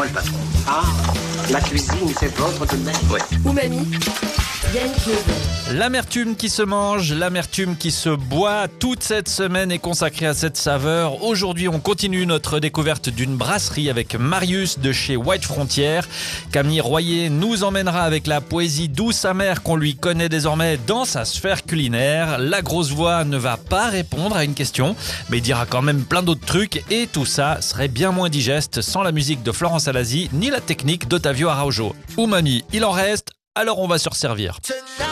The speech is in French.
moi le patron. Ah, la cuisine, c'est votre domaine. Ouais. Umami, Yann Claude. L'amertume qui se mange, l'amertume qui se boit, toute cette semaine est consacrée à cette saveur. Aujourd'hui, on continue notre découverte d'une brasserie avec Marius de chez White Frontier. Camille Royer nous emmènera avec la poésie douce amère qu'on lui connaît désormais dans sa sphère culinaire. La grosse voix ne va pas répondre à une question, mais dira quand même plein d'autres trucs et tout ça serait bien moins digeste sans la musique de Florence Alasi ni la technique d'Ottavio Araujo. Umami, il en reste, alors on va se resservir. Tonight.